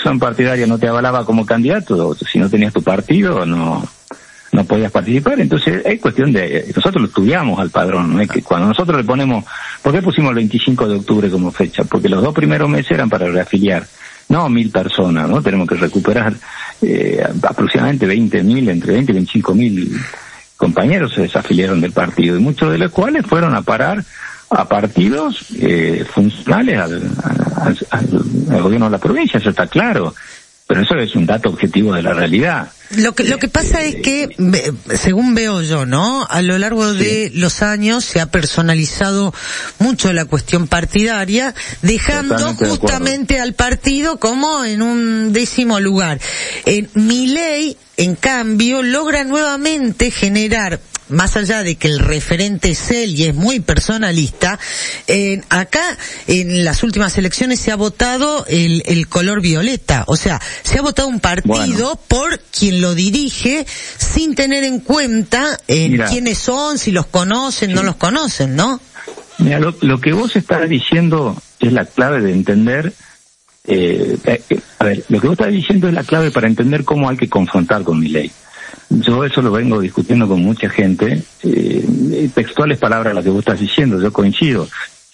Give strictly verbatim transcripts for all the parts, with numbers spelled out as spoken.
organización partidaria no te avalaba como candidato, si no tenías tu partido, no no podías participar. Entonces es cuestión de, nosotros lo estudiamos al padrón, ¿no? Es que cuando nosotros le ponemos, ¿por qué pusimos el veinticinco de octubre como fecha? Porque los dos primeros meses eran para reafiliar, no mil personas, ¿no? Tenemos que recuperar eh, aproximadamente veinte mil, entre veinte y veinticinco mil compañeros se desafiliaron del partido, y muchos de los cuales fueron a parar a partidos eh, funcionales al, al, al, al gobierno de la provincia, eso está claro, pero eso es un dato objetivo de la realidad. Lo que lo que pasa es que, según veo yo, ¿no? A lo largo de sí. los años se ha personalizado mucho la cuestión partidaria, dejando Totalmente justamente al partido como en un décimo lugar. Eh, Milei, en cambio, logra nuevamente generar, más allá de que el referente es él y es muy personalista, eh, acá en las últimas elecciones se ha votado el, el color violeta, o sea, se ha votado un partido bueno. por quien lo dirige sin tener en cuenta eh, quiénes son, si los conocen, sí. no los conocen, ¿no? Mira, lo, lo que vos estás diciendo es la clave de entender, eh, eh, a ver, lo que vos estás diciendo es la clave para entender cómo hay que confrontar con Milei. Yo eso lo vengo discutiendo con mucha gente, eh, textuales palabras las que vos estás diciendo, yo coincido,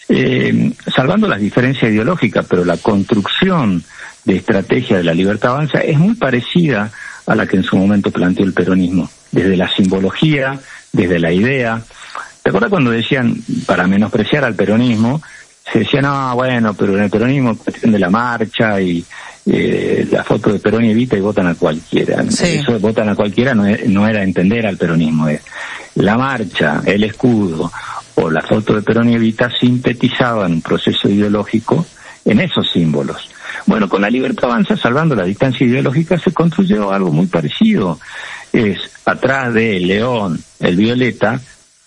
eh, salvando las diferencias ideológicas, pero la construcción de estrategia de la Libertad Avanza es muy parecida a la que en su momento planteó el peronismo, desde la simbología, desde la idea. ¿Te acuerdas cuando decían, para menospreciar al peronismo, se decía, no, bueno, pero en el peronismo cuestión de la marcha y eh, la foto de Perón y Evita y votan a cualquiera? Sí. Eso de votan a cualquiera no, es, no era entender al peronismo, es la marcha, el escudo o la foto de Perón y Evita sintetizaban un proceso ideológico en esos símbolos. Bueno, con la Libertad Avanza, salvando la distancia ideológica, se construyó algo muy parecido. Es atrás de León, el violeta,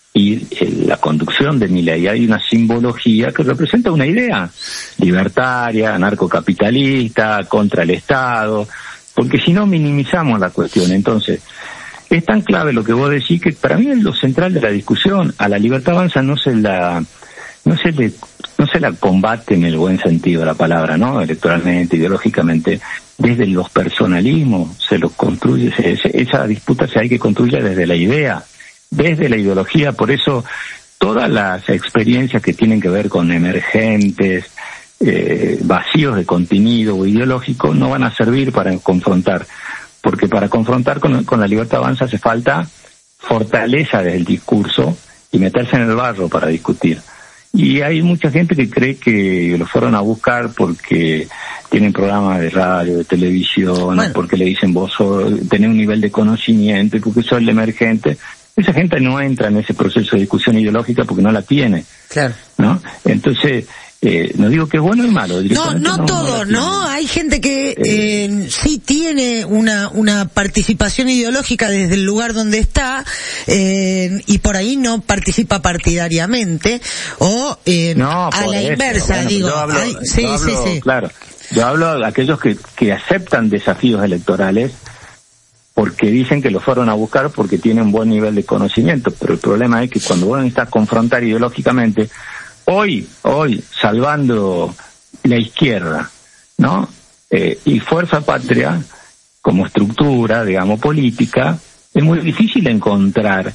y eh, la conducción de Milei hay una simbología que representa una idea libertaria, anarcocapitalista, contra el Estado, porque si no minimizamos la cuestión. Entonces, es tan clave lo que vos decís que para mí es lo central de la discusión. A la Libertad Avanza no se la, no se le, no se la combate en el buen sentido de la palabra, ¿no? Electoralmente, ideológicamente, desde los personalismos se los construye, se, se, esa disputa se hay que construir desde la idea, desde la ideología. Por eso todas las experiencias que tienen que ver con emergentes, eh, vacíos de contenido ideológico no van a servir para confrontar, porque para confrontar con, con la Libertad Avanza hace falta fortaleza desde el discurso y meterse en el barro para discutir. Y hay mucha gente que cree que lo fueron a buscar porque tienen programas de radio, de televisión, bueno. porque le dicen vos tenés un nivel de conocimiento y porque sos el emergente. Esa gente no entra en ese proceso de discusión ideológica porque no la tiene. Claro. ¿No? Entonces, eh, no digo que es bueno o malo. No, no, no todo, ¿no? ¿no? Hay gente que eh, eh, sí tiene una una participación ideológica desde el lugar donde está eh, y por ahí no participa partidariamente o eh, no, a la eso. inversa, bueno, digo. Yo hablo, Ay, sí, yo hablo, sí, sí. Claro. Yo hablo de aquellos que, que aceptan desafíos electorales porque dicen que lo fueron a buscar porque tienen un buen nivel de conocimiento, pero el problema es que cuando vos necesitas confrontar ideológicamente, hoy, hoy, salvando la izquierda, ¿no? Eh, y Fuerza Patria, como estructura, digamos, política, es muy difícil encontrar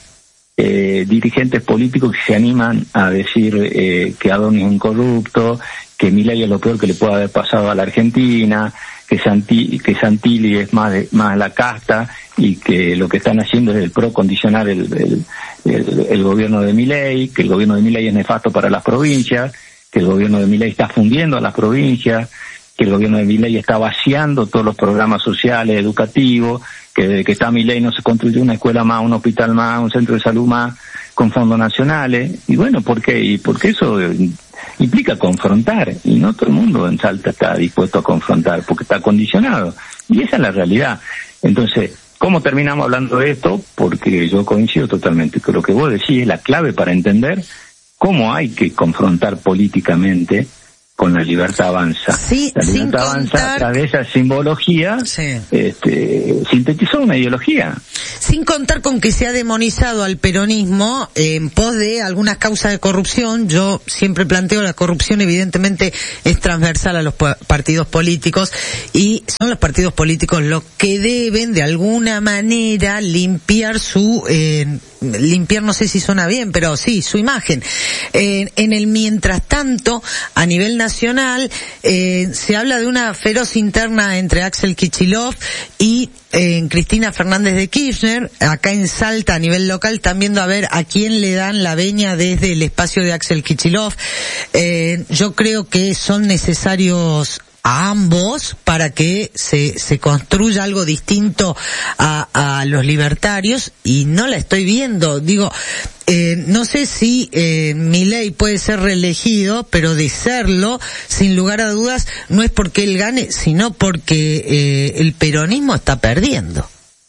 eh, dirigentes políticos que se animan a decir eh, que Adonis es un corrupto, que Milei es lo peor que le puede haber pasado a la Argentina, que Santilli, que Santilli es más de, más la casta y que lo que están haciendo es el pro condicionar el, el, el, el gobierno de Milei, que el gobierno de Milei es nefasto para las provincias, que el gobierno de Milei está fundiendo a las provincias, que el gobierno de Milei está vaciando todos los programas sociales, educativos, que desde que está Milei no se construye una escuela más, un hospital más, un centro de salud más con fondos nacionales. Y bueno, ¿por qué? Y porque eso implica confrontar, y no todo el mundo en Salta está dispuesto a confrontar, porque está condicionado, y esa es la realidad. Entonces, ¿cómo terminamos hablando de esto? Porque yo coincido totalmente, que lo que vos decís es la clave para entender cómo hay que confrontar políticamente con la Libertad Avanza. Sí, la Libertad Avanza, contar... a través de esa simbología, sí. este, sintetizó una ideología. Sin contar con que se ha demonizado al peronismo en pos de algunas causas de corrupción. Yo siempre planteo la corrupción evidentemente es transversal a los partidos políticos y son los partidos políticos los que deben de alguna manera limpiar su, eh, limpiar no sé si suena bien, pero sí, su imagen. Eh, en el mientras tanto, a nivel nacional, eh, se habla de una feroz interna entre Axel Kicillof y eh, Cristina Fernández de Kirchner. Acá en Salta, a nivel local, están viendo a ver a quién le dan la veña desde el espacio de Axel Kicillof. Eh, yo creo que son necesarios a ambos para que se, se construya algo distinto a, a los libertarios y no la estoy viendo. Digo, eh, no sé si eh, Milei puede ser reelegido, pero de serlo, sin lugar a dudas, no es porque él gane, sino porque eh, el peronismo está perdiendo.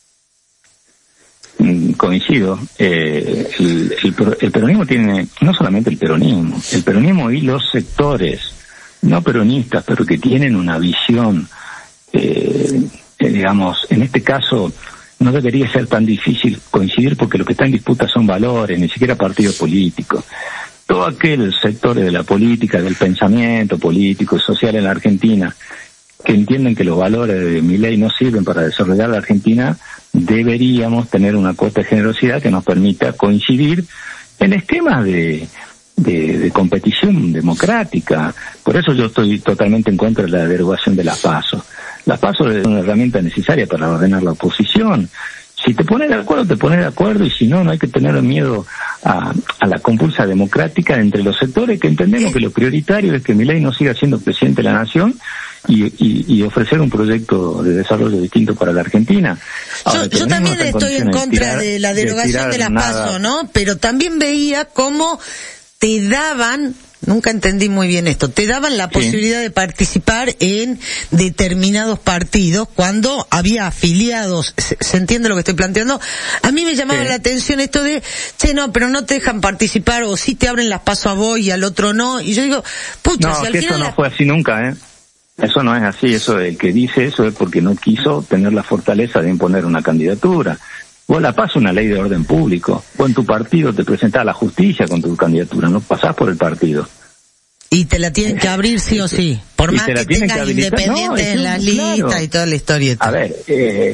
Coincido. Eh, el, el, el peronismo tiene, no solamente el peronismo, el peronismo y los sectores no peronistas, pero que tienen una visión, eh, eh, digamos, en este caso no debería ser tan difícil coincidir porque lo que está en disputa son valores, ni siquiera partidos políticos. Todos aquellos sectores de la política, del pensamiento político y social en la Argentina, que entienden que los valores de Milei no sirven para desarrollar la Argentina, deberíamos tener una cuota de generosidad que nos permita coincidir en esquemas de De, de competición democrática. Por eso yo estoy totalmente en contra de la derogación de las PASO. Las PASO es una herramienta necesaria para ordenar la oposición. Si te pones de acuerdo, te pones de acuerdo, y si no, no hay que tener miedo a, a la compulsa democrática entre los sectores que entendemos que lo prioritario es que Milei no siga siendo presidente de la nación y, y, y ofrecer un proyecto de desarrollo distinto para la Argentina. Ahora, yo, yo también no estoy en contra de, tirar, de la derogación de, de las PASO, ¿no? Pero también veía cómo te daban, nunca entendí muy bien esto, te daban la posibilidad sí. de participar en determinados partidos cuando había afiliados. ¿Se, se entiende lo que estoy planteando? A mí me llamaba sí. la atención esto de, che, no, pero no te dejan participar, o sí te abren las PASO a vos y al otro no, y yo digo, pucha, no, si al que final... eso no la... fue así nunca, ¿eh? Eso no es así, eso el que dice eso es porque no quiso tener la fortaleza de imponer una candidatura. Vos la pasas una ley de orden público. Vos en tu partido te presentás a la justicia con tu candidatura, no pasás por el partido. Y te la tienen que abrir sí o sí, por más que tengas independientes no, en las listas claro. y toda la historia. A ver, eh,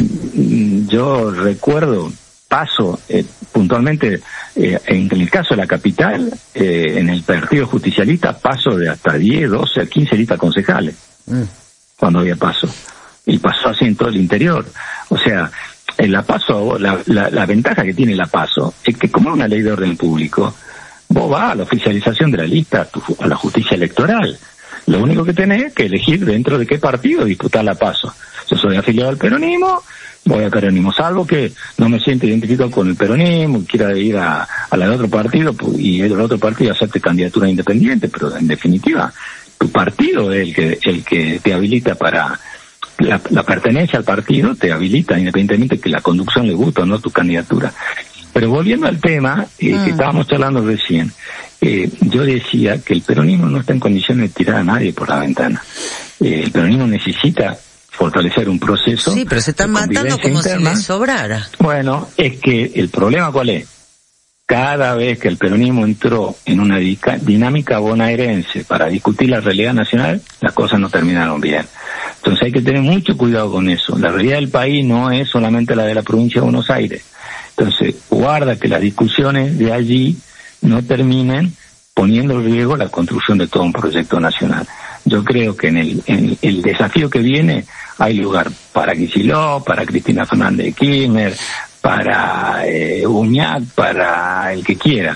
yo recuerdo, paso eh, puntualmente, eh, en el caso de la capital, eh, en el partido justicialista, paso de hasta diez, doce, quince listas concejales, mm. cuando había paso. Y pasó así en todo el interior. O sea, en la PASO, la, la, la ventaja que tiene la PASO es que como es una ley de orden público, vos vas a la oficialización de la lista, a, tu, a la justicia electoral. Lo único que tenés es que elegir dentro de qué partido disputar la PASO. Yo soy afiliado al peronismo, voy al peronismo, salvo que no me siento identificado con el peronismo, quiera ir a, a la de otro partido y el otro partido hacerte candidatura independiente, pero en definitiva, tu partido es el que, el que te habilita para... La, la pertenencia al partido te habilita, independientemente que la conducción le guste o no tu candidatura. Pero volviendo al tema eh, mm. que estábamos charlando recién, eh, yo decía que el peronismo no está en condiciones de tirar a nadie por la ventana. Eh, el peronismo necesita fortalecer un proceso. Sí, pero se están matando como interna. Si les sobrara. Bueno, es que el problema ¿cuál es? Cada vez que el peronismo entró en una dinámica bonaerense para discutir la realidad nacional, las cosas no terminaron bien. Entonces hay que tener mucho cuidado con eso. La realidad del país no es solamente la de la provincia de Buenos Aires. Entonces, guarda que las discusiones de allí no terminen poniendo en riesgo la construcción de todo un proyecto nacional. Yo creo que en el, en el desafío que viene hay lugar para Kicillof, para Cristina Fernández de Kirchner, para eh, Uñac, para el que quiera,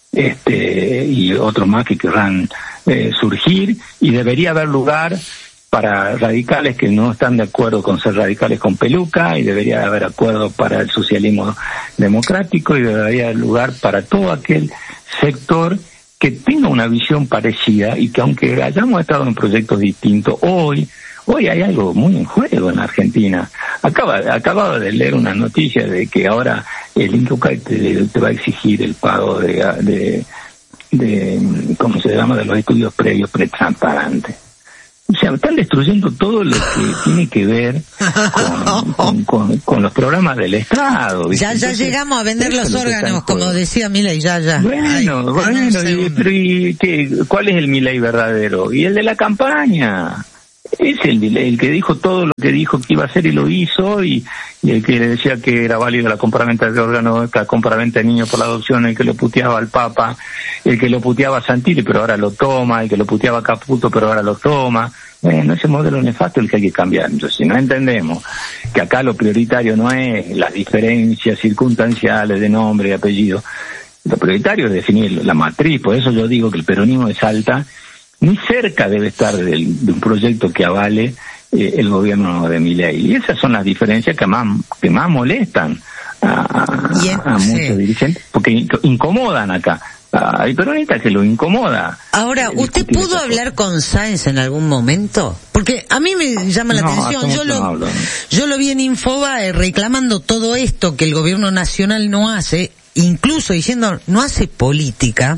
este y otros más que querrán eh, surgir, y debería haber lugar para radicales que no están de acuerdo con ser radicales con peluca, y debería haber acuerdo para el socialismo democrático, y debería haber lugar para todo aquel sector que tenga una visión parecida, y que aunque hayamos estado en proyectos distintos, hoy hoy hay algo muy en juego en Argentina. Acaba, acababa de leer una noticia de que ahora el INCUCAI te, te va a exigir el pago de, de de, ¿cómo se llama?, de los estudios previos pretransparentes. O sea, están destruyendo todo lo que tiene que ver con, con, con, con los programas del Estado, ¿viste? Ya, ya Entonces, llegamos a vender los órganos, como decía Milei, ya, ya. Bueno, Ay, bueno, y, pero ¿y qué? ¿Cuál es el Milei verdadero? Y el de la campaña. Es el, el que dijo todo lo que dijo que iba a hacer y lo hizo, y, y el que le decía que era válido la compraventa de órganos, la compraventa de niños por la adopción, el que lo puteaba al Papa, el que lo puteaba a Santilli pero ahora lo toma, el que lo puteaba a Caputo pero ahora lo toma. Bueno, ese modelo nefasto es el que hay que cambiar. Entonces, si no entendemos que acá lo prioritario no es las diferencias circunstanciales de nombre y apellido, lo prioritario es definir la matriz. Por eso yo digo que el peronismo de Salta ni cerca debe estar de, de un proyecto que avale eh, el gobierno de Milei. Y esas son las diferencias que más, que más molestan a, a, a muchos sí. dirigentes, porque incomodan acá. Hay peronistas que lo incomoda. Ahora, ¿usted pudo hablar con Sáenz en algún momento? Porque a mí me llama la no, atención. Yo lo, no yo lo vi en Infobae reclamando todo esto que el gobierno nacional no hace, incluso diciendo no hace política.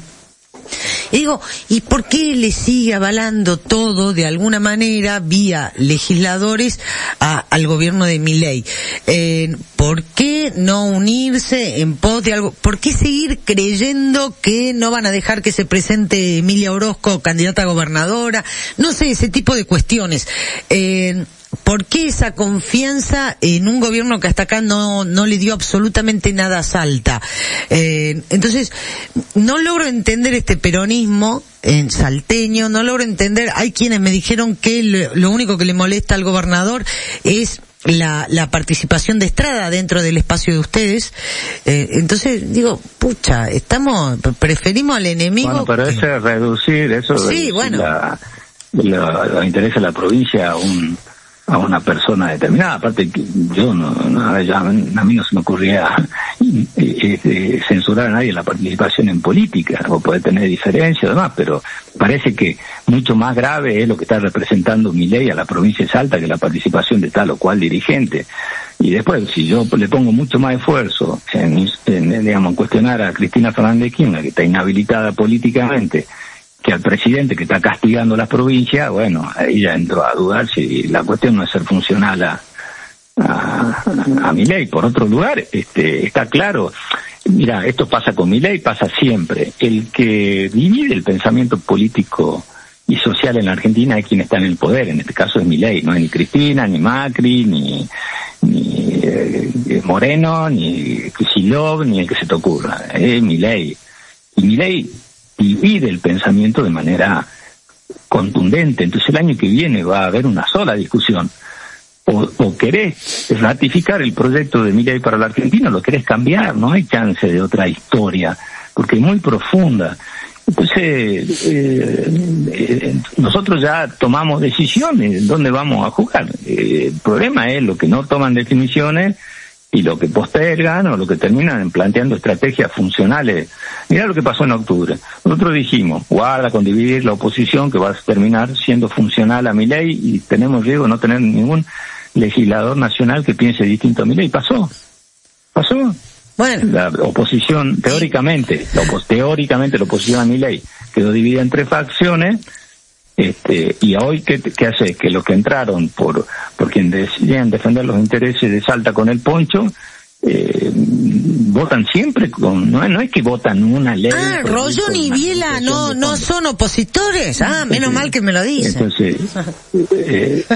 Y digo, ¿y por qué le sigue avalando todo de alguna manera vía legisladores a, al gobierno de Milei? Eh, ¿Por qué no unirse en pos de algo? ¿Por qué seguir creyendo que no van a dejar que se presente Emilia Orozco, candidata a gobernadora? No sé, ese tipo de cuestiones. Eh, ¿Por qué esa confianza en un gobierno que hasta acá no no le dio absolutamente nada a Salta? Eh, entonces, no logro entender este peronismo en salteño, no logro entender. Hay quienes me dijeron que lo, lo único que le molesta al gobernador es la la participación de Estrada dentro del espacio de ustedes. Eh, entonces, digo, pucha, estamos preferimos al enemigo. Bueno, pero que... ese es reducir, eso sí, es bueno. la, la, la interesa de la provincia a un... a una persona determinada. Aparte que yo no, no ya, a mí no se me ocurría eh, eh, censurar a nadie la participación en política, o puede tener diferencias y demás, pero parece que mucho más grave es lo que está representando Milei a la provincia de Salta que la participación de tal o cual dirigente. Y después, si yo le pongo mucho más esfuerzo en, en digamos, en cuestionar a Cristina Fernández de Kirchner, que está inhabilitada políticamente, que al presidente que está castigando las provincias, bueno, ahí ya entró a dudar si la cuestión no es ser funcional a, a, a Milei. Por otro lugar, este, está claro, mira, esto pasa con Milei, pasa siempre. El que divide el pensamiento político y social en la Argentina es quien está en el poder, en este caso es Milei, no es ni Cristina, ni Macri, ni, ni eh, Moreno, ni Kicillof, ni el que se te ocurra, es Milei. Y Milei divide el pensamiento de manera contundente. Entonces el año que viene va a haber una sola discusión. O, o querés ratificar el proyecto de Milei para la Argentina, o lo querés cambiar, no hay chance de otra historia, porque es muy profunda. Entonces, eh, eh, nosotros ya tomamos decisiones en dónde vamos a jugar. Eh, el problema es lo que no toman definiciones y lo que postergan o lo que terminan planteando estrategias funcionales. Mirá lo que pasó en octubre. Nosotros dijimos, guarda con dividir la oposición, que va a terminar siendo funcional a Milei, y tenemos riesgo de no tener ningún legislador nacional que piense distinto a Milei. Pasó. Pasó. Bueno. La oposición, teóricamente, la opos- teóricamente la oposición a Milei quedó dividida en tres facciones. Este, y hoy, ¿qué, qué hace? Que los que entraron por, por quien decían defender los intereses de Salta con el poncho, eh, votan siempre con, no, no es que votan una ley. Ah, Rollón y Biela no, no son opositores. Ah, entonces, menos mal que me lo dicen. Entonces, eh,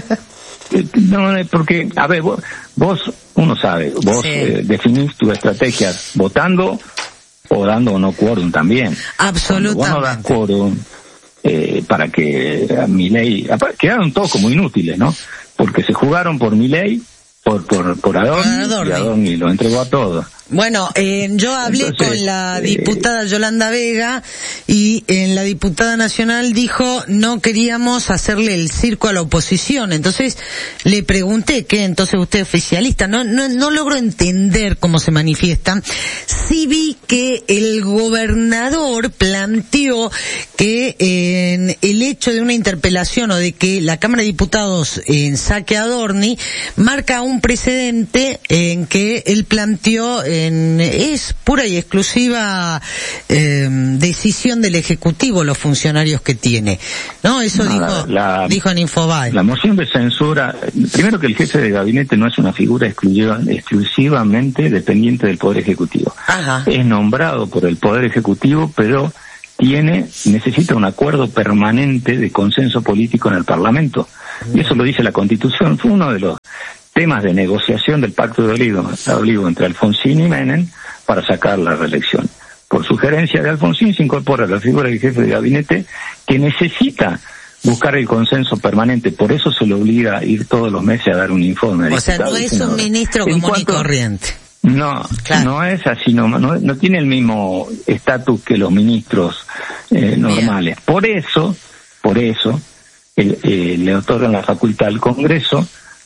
no, porque, a ver, vos, vos uno sabe, vos sí. eh, definís tu estrategia votando o dando o no quórum también. Absolutamente. Cuando vos no das quórum, Eh, para que a Milei, quedaron todos como inútiles, ¿no? Porque se jugaron por Milei, por por por Adorni, Adorni. y Adorni lo entregó a todos. Bueno, eh, yo hablé Entonces, con la diputada eh, Yolanda Vega, y en la diputada nacional dijo no queríamos hacerle el circo a la oposición. Entonces le pregunté que entonces usted es oficialista, no no no logro entender cómo se manifiestan. Sí vi que el gobernador planteó que en el hecho de una interpelación o de que la Cámara de Diputados en saque a Adorni marca un precedente en que él planteó en es pura y exclusiva eh, decisión del Ejecutivo los funcionarios que tiene, ¿no? Eso no, dijo la, dijo en Infobae. La moción de censura, primero que el jefe de gabinete no es una figura exclusiva, exclusivamente dependiente del Poder Ejecutivo. Ajá. Es nombrado por el Poder Ejecutivo, pero tiene, necesita un acuerdo permanente de consenso político en el Parlamento. Y eso lo dice la Constitución. Fue uno de los temas de negociación del Pacto de Olivo, de Olivo entre Alfonsín y Menem para sacar la reelección. Por sugerencia de Alfonsín se incorpora la figura del jefe de gabinete que necesita buscar el consenso permanente, por eso se le obliga a ir todos los meses a dar un informe. O sea, no es un ministro común y corriente. No, claro. No es así, no, no, no tiene el mismo estatus que los ministros eh, normales. Bien. Por eso, por eso, el, eh, le otorgan la facultad al Congreso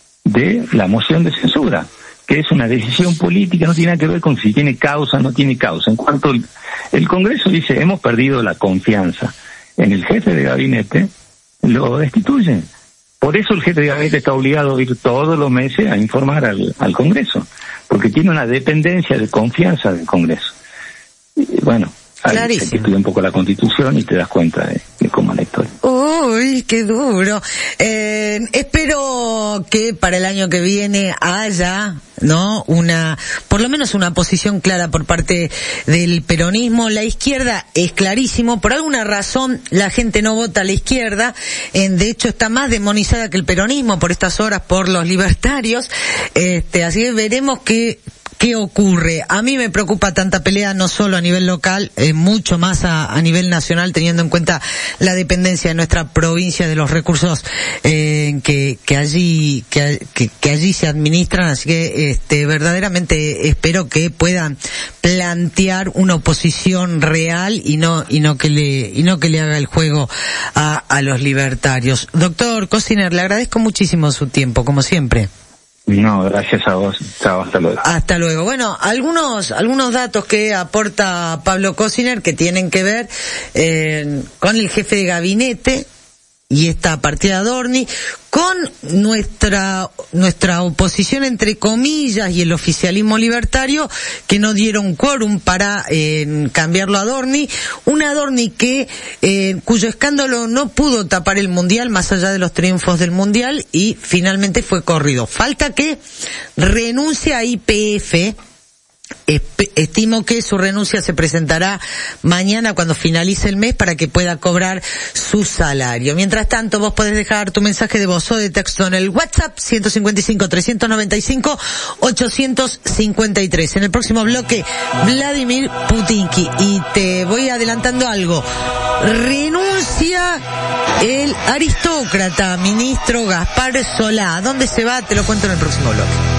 de la moción de censura, que es una decisión política, no tiene nada que ver con si tiene causa o no tiene causa. En cuanto el, el Congreso dice, hemos perdido la confianza en el jefe de gabinete, lo destituyen. Por eso el jefe de gabinete está obligado a ir todos los meses a informar al, al Congreso, porque tiene una dependencia de confianza del Congreso. Y bueno, ahí se estudia un poco la Constitución y te das cuenta de, de cómo es la historia. Uy, qué duro. Eh, espero que para el año que viene haya, ¿no? Una, por lo menos una posición clara por parte del peronismo. La izquierda es clarísimo. Por alguna razón la gente no vota a la izquierda. Eh, de hecho está más demonizada que el peronismo por estas horas por los libertarios. Este, así que veremos qué ¿Qué ocurre? A mí me preocupa tanta pelea, no solo a nivel local, eh, mucho más a, a nivel nacional, teniendo en cuenta la dependencia de nuestra provincia de los recursos eh, que, que allí que, que, que allí se administran. Así que este, verdaderamente espero que puedan plantear una oposición real y no y no que le y no que le haga el juego a, a los libertarios. Doctor Cosiner, le agradezco muchísimo su tiempo, como siempre. No, gracias a vos. Chao, hasta luego. Hasta luego. Bueno, algunos algunos datos que aporta Pablo Cosiner que tienen que ver eh, con el jefe de gabinete y esta partida de Adorni, con nuestra nuestra oposición entre comillas y el oficialismo libertario que no dieron quórum para eh, cambiarlo a Adorni, un Adorni que eh, cuyo escándalo no pudo tapar el mundial más allá de los triunfos del mundial y finalmente fue corrido. Falta que renuncie a Y P F. Estimo que su renuncia se presentará mañana cuando finalice el mes para que pueda cobrar su salario. Mientras tanto, vos podés dejar tu mensaje de voz o de texto en el WhatsApp ciento cincuenta y cinco, trescientos noventa y cinco, ochocientos cincuenta y tres. En el próximo bloque, Vladimir Putinki. Y te voy adelantando algo. Renuncia el aristócrata ministro Gaspar Solá. ¿A dónde se va? Te lo cuento en el próximo bloque.